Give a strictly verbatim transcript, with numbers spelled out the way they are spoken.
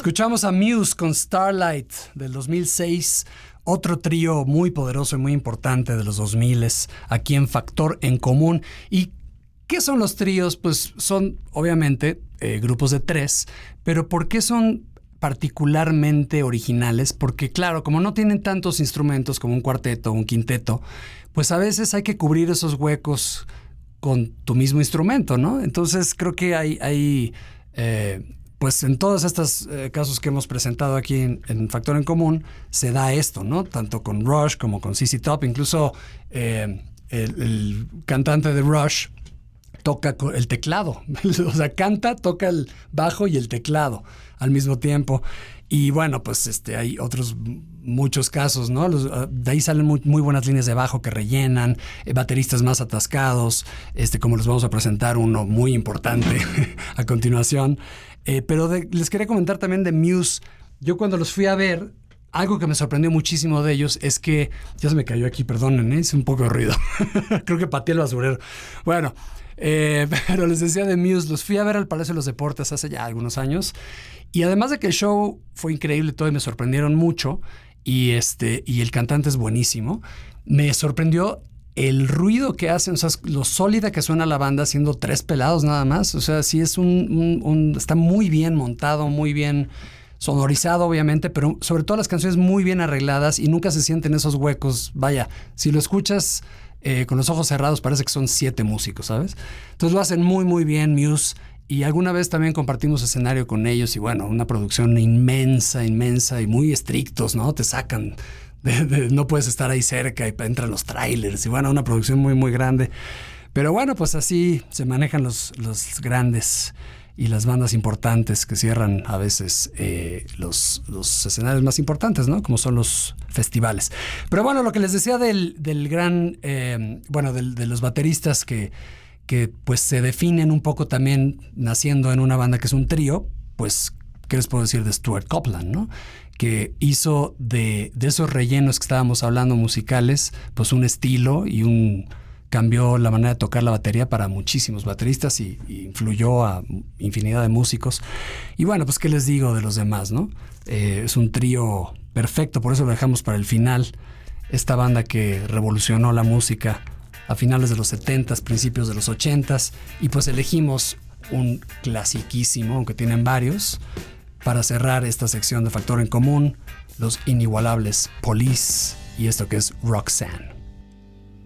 Escuchamos a Muse con Starlight del dos mil seis, otro trío muy poderoso y muy importante de los dos mil aquí en Factor en Común. ¿Y qué son los tríos? Pues son obviamente eh, grupos de tres, pero ¿por qué son particularmente originales? Porque claro, como no tienen tantos instrumentos como un cuarteto o un quinteto, pues a veces hay que cubrir esos huecos con tu mismo instrumento, ¿no? Entonces creo que hay... hay eh, pues en todos estos eh, casos que hemos presentado aquí en, en Factor en Común, se da esto, ¿no? Tanto con Rush como con Z Z Top. Incluso eh, el, el cantante de Rush toca el teclado. O sea, canta, toca el bajo y el teclado al mismo tiempo. Y bueno, pues este, hay otros muchos casos, ¿no? Los, de ahí salen muy, muy buenas líneas de bajo que rellenan, eh, bateristas más atascados, este, como les vamos a presentar uno muy importante a continuación. Eh, pero de, les quería comentar también de Muse. Yo cuando los fui a ver, algo que me sorprendió muchísimo de ellos es que... Ya se me cayó aquí, perdonen, ¿eh? Es un poco de ruido. Creo que pateé el basurero. Bueno, eh, pero les decía de Muse, los fui a ver al Palacio de los Deportes hace ya algunos años. Y además de que el show fue increíble y todo, y me sorprendieron mucho, y, este, y el cantante es buenísimo, me sorprendió el ruido que hacen, o sea, lo sólida que suena la banda siendo tres pelados nada más. O sea, sí es un, un, un... Está muy bien montado, muy bien sonorizado, obviamente, pero sobre todo las canciones muy bien arregladas y nunca se sienten esos huecos. Vaya, si lo escuchas eh, con los ojos cerrados, parece que son siete músicos, ¿sabes? Entonces lo hacen muy, muy bien, Muse. Y alguna vez también compartimos escenario con ellos y bueno, una producción inmensa, inmensa y muy estrictos, ¿no? Te sacan... De, de, no puedes estar ahí cerca y entran los trailers y bueno, una producción muy muy grande, pero bueno, pues así se manejan los, los grandes y las bandas importantes que cierran a veces eh, los, los escenarios más importantes, ¿no? Como son los festivales. Pero bueno, lo que les decía del, del gran eh, bueno, del, de los bateristas que, que pues se definen un poco también naciendo en una banda que es un trío, pues ¿qué les puedo decir de Stuart Copeland, no? Que hizo de, de esos rellenos que estábamos hablando musicales, pues un estilo y un cambió la manera de tocar la batería para muchísimos bateristas y, y influyó a infinidad de músicos. Y bueno, pues qué les digo de los demás, ¿no? Eh, es un trío perfecto, por eso lo dejamos para el final. Esta banda que revolucionó la música a finales de los setentas, principios de los ochentas, y pues elegimos un clasiquísimo, aunque tienen varios, para cerrar esta sección de Factor en Común, los inigualables Police y esto que es Roxanne.